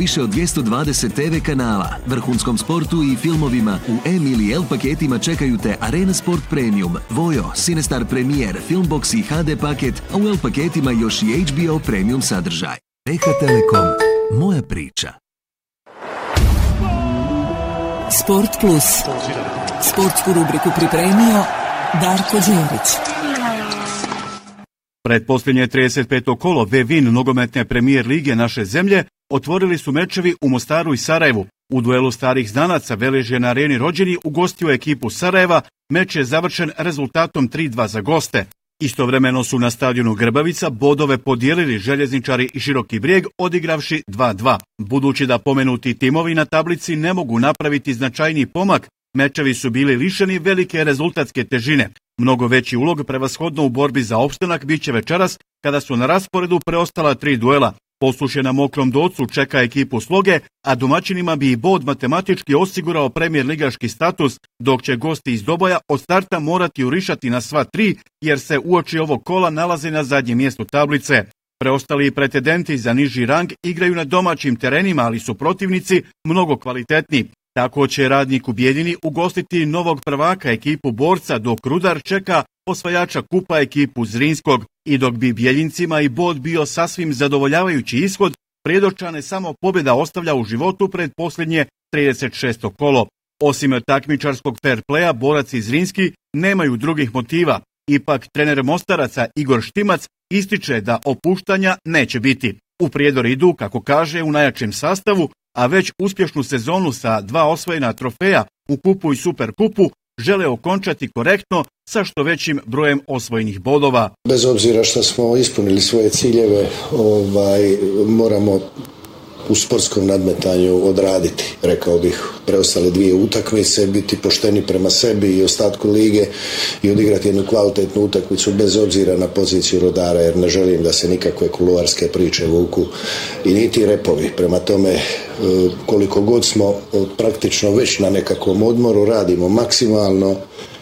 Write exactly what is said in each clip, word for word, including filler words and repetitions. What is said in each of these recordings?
više od dvjesto dvadeset te ve kanala, vrhunskom sportu i filmovima. U M ili L paketima čekaju te Arena Sport Premium, Vojo, Cinestar Premier, Filmbox i ha de paket, a u L paketima još i H B O Premium sadržaj. B H Telekom, moja priča. Sport Plus. Sportsku rubriku pripremio Darko Đerić. Pretposljednje trideset peto kolo V-Win nogometne premijer lige naše zemlje otvorili su mečevi u Mostaru i Sarajevu. U duelu starih znanaca Velež je na Areni Rođeni ugostio ekipu Sarajeva, meč je završen rezultatom tri dva za goste. Istovremeno su na stadionu Grbavica bodove podijelili Željezničari i Široki Brijeg odigravši dva dva. Budući da pomenuti timovi na tablici ne mogu napraviti značajniji pomak, mečevi su bili lišeni velike rezultatske težine. Mnogo veći ulog prevashodno u borbi za opstanak biće večeras kada su na rasporedu preostala tri duela. Posuše na Mokrom Docu čeka ekipu Sloge, a domaćinima bi i bod matematički osigurao premijer ligaški status, dok će gosti iz Doboja od starta morati urišati na sva tri, jer se uoči ovog kola nalaze na zadnjem mjestu tablice. Preostali pretendenti za niži rang igraju na domaćim terenima, ali su protivnici mnogo kvalitetni. Tako će Radnik u Bijeljini ugostiti novog prvaka ekipu Borca, dok Rudar čeka osvajača kupa ekipu Zrinskog. I dok bi Bijeljincima i bod bio sasvim zadovoljavajući ishod, Prijedorčane samo pobjeda ostavlja u životu pred posljednje trideset šesto kolo. Osim takmičarskog fair playa, Borac i Zrinski nemaju drugih motiva. Ipak trener Mostaraca Igor Štimac ističe da opuštanja neće biti. U Prijedor idu, kako kaže, u najjačem sastavu, a već uspješnu sezonu sa dva osvojena trofeja u kupu i superkupu žele okončati korektno sa što većim brojem osvojenih bodova. Bez obzira što smo ispunili svoje ciljeve, ovaj, moramo u sportskom nadmetanju odraditi, rekao bih, preostale dvije utakmice, biti pošteni prema sebi i ostatku lige i odigrati jednu kvalitetnu utakmicu bez obzira na poziciju Rudara, jer ne želim da se nikakve kuluarske priče vuku i niti repovi. Prema tome, koliko god smo praktično već na nekakvom odmoru, radimo maksimalno,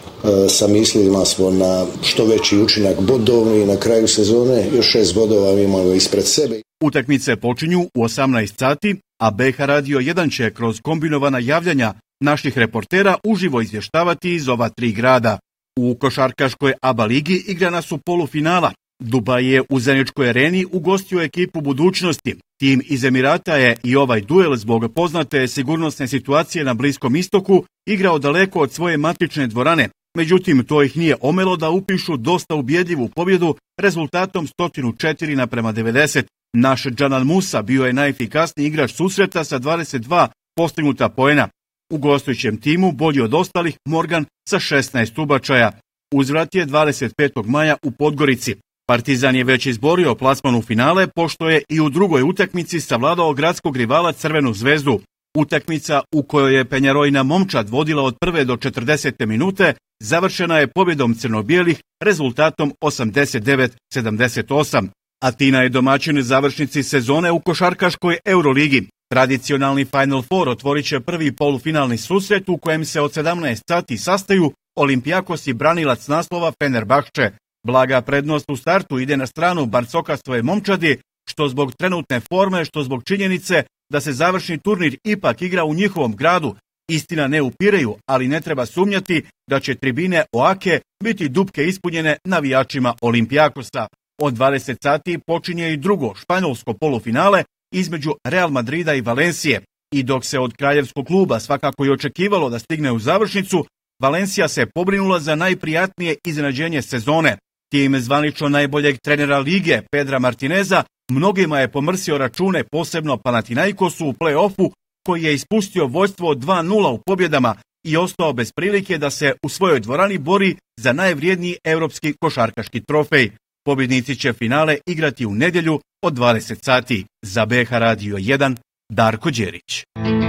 sa mislima smo na što veći učinak bodovni i na kraju sezone još šest bodova imamo ispred sebe. Utakmice počinju u osamnaest sati, a B H Radio jedan će kroz kombinovana javljanja naših reportera uživo izvještavati iz ova tri grada. U košarkaškoj A B A ligi igrana su polufinala. Dubaj je u Zeničkoj areni ugostio ekipu Budućnosti. Tim iz Emirata je i ovaj duel zbog poznate sigurnosne situacije na Bliskom istoku igrao daleko od svoje matične dvorane. Međutim, to ih nije omelo da upišu dosta ubjedljivu pobjedu rezultatom sto četiri naprema devedeset. Naš Džanal Musa bio je najefikasniji igrač susreta sa dvadeset dva postignuta poena. U gostujućem timu bolji od ostalih Morgan sa šesnaest ubačaja. Uzvrat je dvadeset petog maja u Podgorici. Partizan je već izborio plasman u finale, pošto je i u drugoj utakmici savladao gradskog rivala Crvenu zvezdu. Utakmica u kojoj je Penjarojna momčad vodila od prve do četrdesete minute završena je pobjedom crno-bijelih rezultatom osamdeset devet sedamdeset osam. Atina je domaćin završnici sezone u košarkaškoj Euroligi. Tradicionalni Final Four otvorit će prvi polufinalni susret u kojem se od sedamnaest sati sastaju Olimpijakos i branilac naslova Fenerbahče. Blaga prednost u startu ide na stranu barcokastove momčadi, što zbog trenutne forme, što zbog činjenice da se završni turnir ipak igra u njihovom gradu. Istina ne upireju, ali ne treba sumnjati da će tribine Oake biti dupke ispunjene navijačima Olimpijakosa. Od dvadeset sati počinje i drugo španjolsko polufinale između Real Madrida i Valencije. I dok se od kraljevskog kluba svakako i očekivalo da stigne u završnicu, Valencija se pobrinula za najprijatnije iznenađenje sezone. Tim zvanično najboljeg trenera lige, Pedra Martineza, mnogima je pomrsio račune, posebno Panathinaikosu u play-offu, koji je ispustio vođstvo od dva nula u pobjedama i ostao bez prilike da se u svojoj dvorani bori za najvrijedniji europski košarkaški trofej. Pobjednici će finale igrati u nedjelju od dvadeset sati. Za B H Radio jedan, Darko Đerić.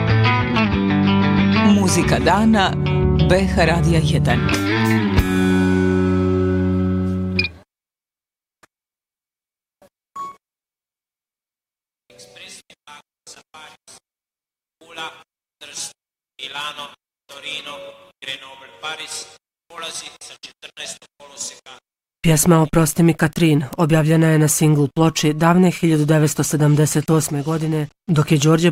Muzika dana B H Radija jedan. Milano, Torino, Grenoble, Paris, polazi sa četrnaestog koloseka. Pjesma Oprosti mi Katrin objavljena je na singl ploči davne hiljadu devetsto sedamdeset osme godine, dok je Đorđe